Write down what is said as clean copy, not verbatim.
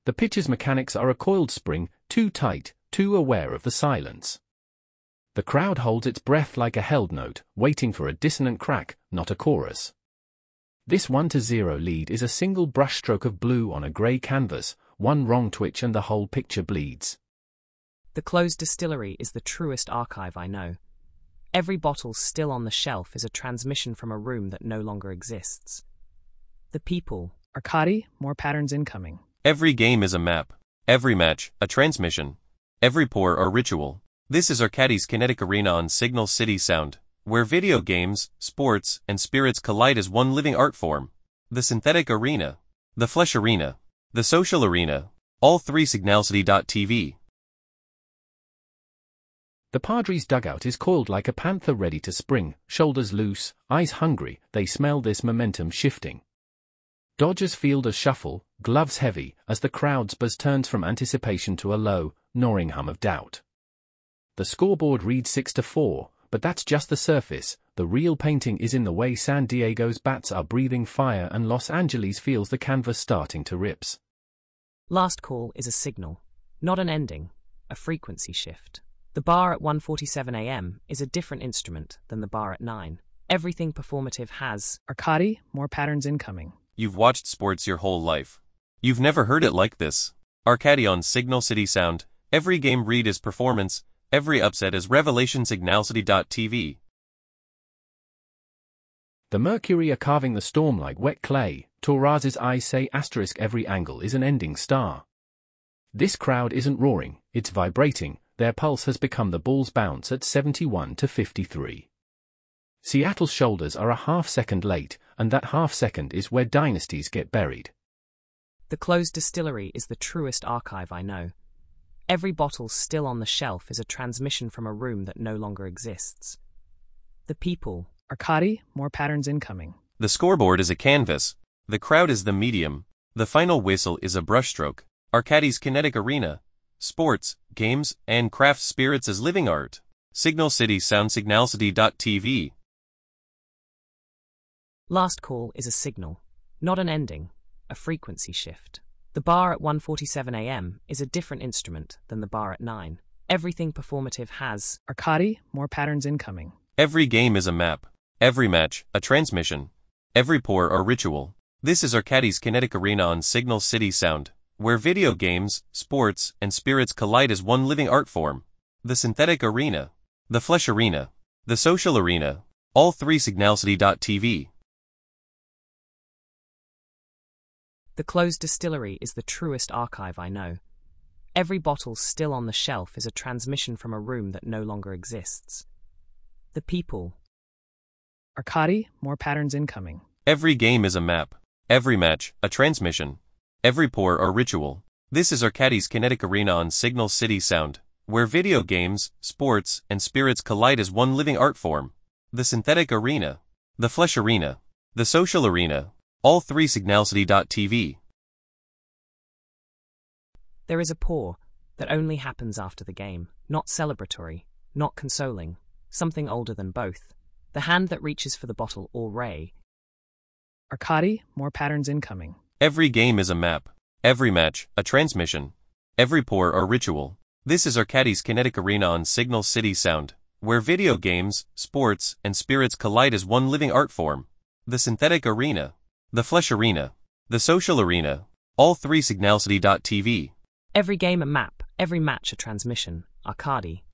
The pitch's mechanics are a coiled spring, too tight, too aware of the silence. The crowd holds its breath like a held note, waiting for a dissonant crack, not a chorus. This 1-0 lead is a single brushstroke of blue on a grey canvas, one wrong twitch and the whole picture bleeds. The closed distillery is the truest archive I know. Every bottle still on the shelf is a transmission from a room that no longer exists. The people. Arcadi, more patterns incoming. Every game is a map. Every match, a transmission. Every pour, a ritual. This is Arcadi's Kinetic Arena on Signal City Sound, where video games, sports, and spirits collide as one living art form. The synthetic arena, the flesh arena, the social arena, all three Signalcity.tv. The Padres' dugout is coiled like a panther ready to spring, shoulders loose, eyes hungry, they smell this momentum shifting. Dodgers fielders shuffle, gloves heavy, as the crowd's buzz turns from anticipation to a low, gnawing hum of doubt. The scoreboard reads 6-4, but that's just the surface. The real painting is in the way San Diego's bats are breathing fire and Los Angeles feels the canvas starting to rips. Last call is a signal, not an ending, a frequency shift. The bar at 1:47 a.m. is a different instrument than the bar at 9. Everything performative has. Arcadi, more patterns incoming. You've watched sports your whole life. You've never heard it like this. Arcadi on Signal City Sound. Every game read is performance. Every upset is revelation. Signalcity.tv. The Mercury are carving the storm like wet clay. Torres's eyes say asterisk every angle is an ending star. This crowd isn't roaring, it's vibrating. Their pulse has become the ball's bounce at 71-53. Seattle's shoulders are a half-second late, and that half-second is where dynasties get buried. The closed distillery is the truest archive I know. Every bottle still on the shelf is a transmission from a room that no longer exists. The people. Arcadi, more patterns incoming. The scoreboard is a canvas. The crowd is the medium. The final whistle is a brushstroke. Arcadi's Kinetic Arena. Sports, games, and craft spirits as living art. Signal City Sound. Signalcity.tv. Last call is a signal, not an ending, a frequency shift. The bar at 1:47 a.m. is a different instrument than the bar at 9. Everything performative has. Arcadi, more patterns incoming. Every game is a map. Every match, a transmission. Every pour, a ritual. This is Arcadi's Kinetic Arena on Signal City Sound, where video games, sports, and spirits collide as one living art form. The synthetic arena, the flesh arena, the social arena, all three Signalcity.tv. The closed distillery is the truest archive I know. Every bottle still on the shelf is a transmission from a room that no longer exists. The people. Arcadi, more patterns incoming. Every game is a map. Every match, a transmission. Every pour, a ritual. This is Arcadi's Kinetic Arena on Signal City Sound, where video games, sports, and spirits collide as one living art form. The synthetic arena, the flesh arena, the social arena, all three Signalcity.tv. There is a pour that only happens after the game, not celebratory, not consoling, something older than both. The hand that reaches for the bottle or ray. Arcadi, more patterns incoming. Every game is a map. Every match, a transmission. Every pour, a ritual. This is Arcadi's Kinetic Arena on Signal City Sound, where video games, sports, and spirits collide as one living art form. The synthetic arena, the flesh arena, the social arena, all three Signalcity.tv. Every game a map, every match a transmission. Arcadi.